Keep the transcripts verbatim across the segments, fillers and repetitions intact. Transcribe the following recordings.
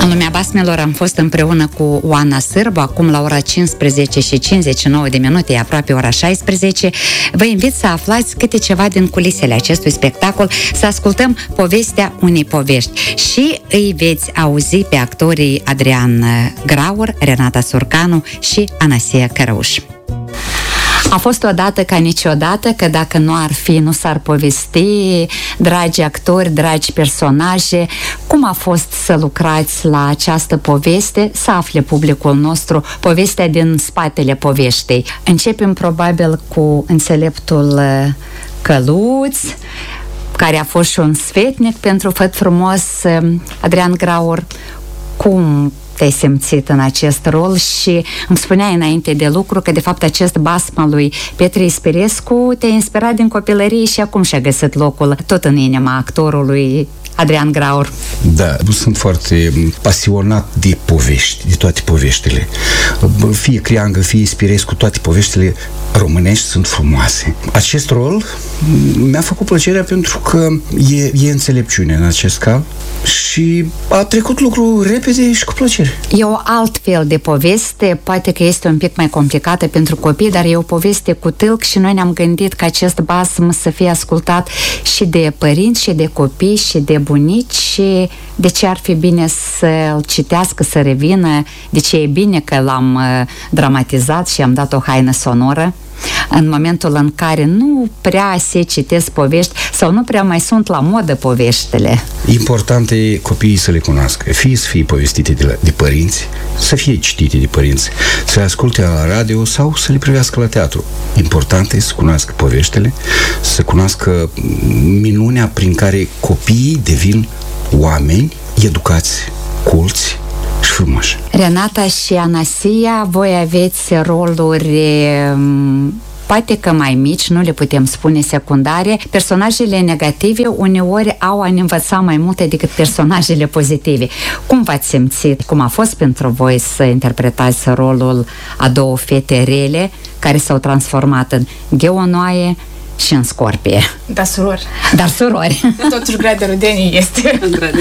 În lumea basmelor am fost împreună cu Oana Sârbu, acum la ora cincisprezece și cincizeci și nouă de minute, e aproape ora șaisprezece. Vă invit să aflați câte ceva din culisele acestui spectacol, să ascultăm povestea unei povești și îi veți auzi pe actorii Adrian Graur, Renata Surcanu și Anasia Cărăuș. A fost odată ca niciodată, că dacă nu ar fi, nu s-ar povesti. Dragi actori, dragi personaje, cum a fost să lucrați la această poveste? Să afle publicul nostru povestea din spatele poveștei. Începem probabil cu înțeleptul Căluț, care a fost și un sfetnic pentru Făt frumos. Adrian Graur, cum te-ai simțit în acest rol? Și îmi spuneai înainte de lucru că de fapt acest basm al lui Petre Ispirescu te-a inspirat din copilărie și acum și-a găsit locul tot în inima actorului Adrian Graur. Da, sunt foarte pasionat de povești, de toate poveștile. Fie Creangă, fie Ispirescu, toate poveștile românești sunt frumoase. Acest rol mi-a făcut plăcerea pentru că e, e înțelepciune în acest cal și a trecut lucru repede și cu plăcere. E o alt fel de poveste, poate că este un pic mai complicată pentru copii, dar e o poveste cu tâlc și noi ne-am gândit că acest basm să fie ascultat și de părinți, și de copii, și de bunici, și de ce ar fi bine să-l citească, să revină, de ce e bine că l-am dramatizat și am dat o haină sonoră în momentul în care nu prea se citesc povești sau nu prea mai sunt la modă poveștile. Important e copiii să le cunoască, fie să fie povestite de, la, de părinți, să fie citite de părinți, să le asculte la radio sau să le privească la teatru. Important e să cunoască poveștile, să cunoască minunea prin care copiii devin oameni educați, culți și frumoși. Renata și Anasia, voi aveți roluri poate că mai mici, nu le putem spune secundare. Personajele negative uneori au a ne învăța mai multe decât personajele pozitive. Cum v-ați simțit? Cum a fost pentru voi să interpretați rolul a două fete rele care s-au transformat în gheonoaie și în scorpie? Dar surori. Dar surori. Totuși grad de rudenie este.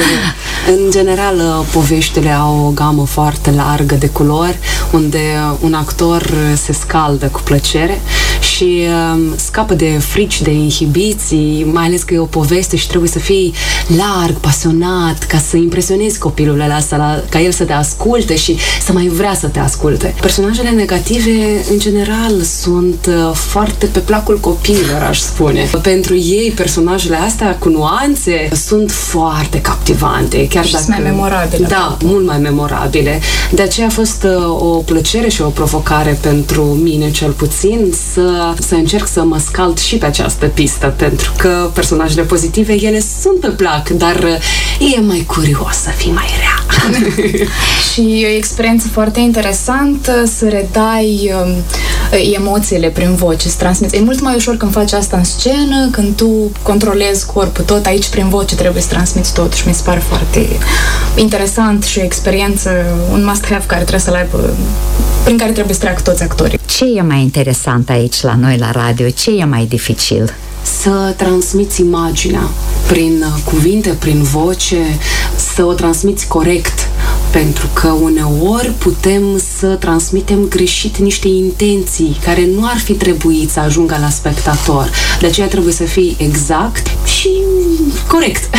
În general, poveștile au o gamă foarte largă de culori, unde un actor se scaldă cu plăcere și scapă de frici, de inhibiții, mai ales că e o poveste și trebuie să fii larg, pasionat, ca să impresionezi copilul ăla, ca el să te asculte și să mai vrea să te asculte. Personajele negative, în general, sunt foarte pe placul copiilor, aș spune. Pentru ei, personajele astea cu nuanțe sunt foarte captivante. Chiar și dacă... mai memorabile. Da, mult mai memorabile. De aceea a fost o plăcere și o provocare pentru mine, cel puțin, să, să încerc să mă scald și pe această pistă, pentru că personajele pozitive, ele sunt pe plac, dar e mai curios să fii mai rea. Și e o experiență foarte interesantă să redai um, emoțiile prin voce, să transmiți. E mult mai ușor când faci asta în scenă, când tu controlezi corpul tot, aici prin voce trebuie să transmiți tot și mi se pare foarte interesant și o experiență, un must-have care trebuie să-l aibă, prin care trebuie să treacă toți actorii. Ce e mai interesant aici la noi la radio? Ce e mai dificil? Să transmiți imaginea prin cuvinte, prin voce, să o transmiți corect, pentru că uneori putem să transmitem greșit niște intenții care nu ar fi trebuit să ajungă la spectator. De aceea trebuie să fii exact și corect.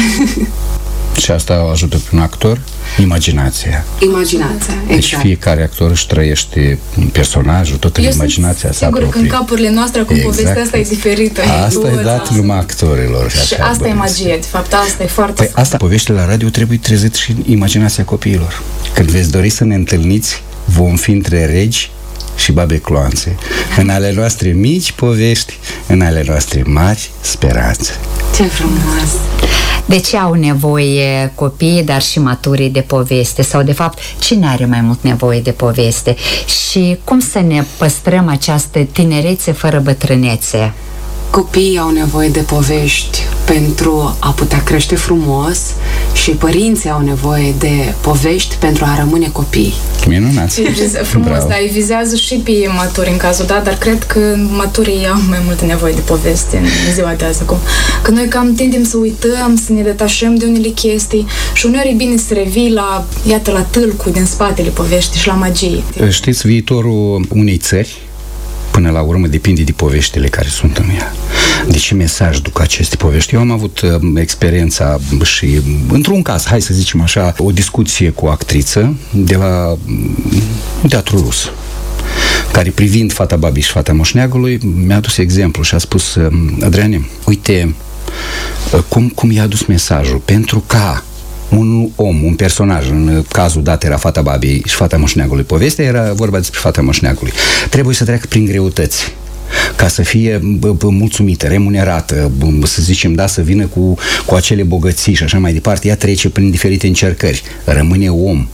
Și asta ajută pe un actor? Imaginația. Imaginația, exact. Deci fiecare actor își trăiește personajul, tot în Eu imaginația sa proprie. Sigur că în capurile noastre acum exact. Povestea asta e diferită. Asta e dat numai actorilor. Și, și asta e magie, de fapt, asta e foarte... Păi asta, poveștile la radio trebuie trezit și în imaginația copiilor. Când veți dori să ne întâlniți, vom fi între regi și babe cloanțe. În ale noastre mici povești, în ale noastre mari speranțe. Ce frumos! De ce au nevoie copiii, dar și maturii de poveste? Sau, de fapt, cine are mai mult nevoie de poveste? Și cum să ne păstrăm această tinerețe fără bătrânețe? Copiii au nevoie de povești pentru a putea crește frumos și părinții au nevoie de povești pentru a rămâne copii. Minunat! Frumos, Bravo. Dar îi vizează și pe maturi în cazul dat, dar cred că maturii au mai multă nevoie de poveste în ziua de azi acum. Că noi cam tindem să uităm, să ne detașăm de unele chestii și uneori e bine să revii la, iată, la tâlcul din spatele poveștii și la magie. Știți, viitorul unei țări până la urmă depinde de poveștile care sunt în ea. De ce mesaj duc aceste povești? Eu am avut uh, experiența și, într-un caz, hai să zicem așa, o discuție cu o actriță de la um, teatru rus, care, privind Fata Babii și Fata Moșneagului, mi-a adus exemplu și a spus: Adriane, uite uh, cum, cum i-a adus mesajul, pentru ca un om, un personaj, în cazul dat era Fata Babii și Fata Moșneagului. Povestea era vorba despre Fata Moșneagului. Trebuie să treacă prin greutăți ca să fie bă, bă, mulțumită, remunerată, bă, să zicem, da, să vină cu, cu acele bogății și așa mai departe. Ea trece prin diferite încercări. Rămâne om,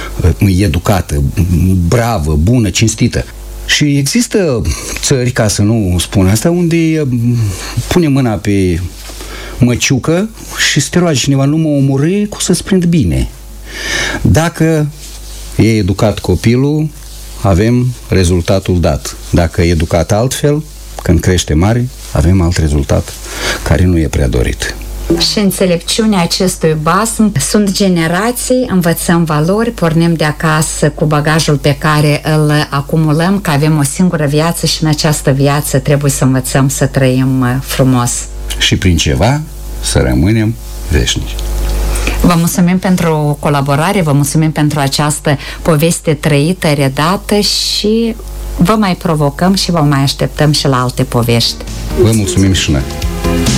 educată, bravă, bună, cinstită. Și există țări, ca să nu spun asta, unde pune mâna pe măciucă și să te roage cineva: nu mă omorâ, că o să-ți prind bine. Dacă e educat copilul, avem rezultatul dat. Dacă e educat altfel, când crește mare, avem alt rezultat care nu e prea dorit. Și înțelepciunea acestui basm sunt generații, învățăm valori, pornim de acasă cu bagajul pe care îl acumulăm, că avem o singură viață și în această viață trebuie să învățăm să trăim frumos. Și prin ceva să rămânem veșnici. Vă mulțumim pentru colaborare, vă mulțumim pentru această poveste trăită, redată și vă mai provocăm și vă mai așteptăm și la alte povești. Vă mulțumim și noi.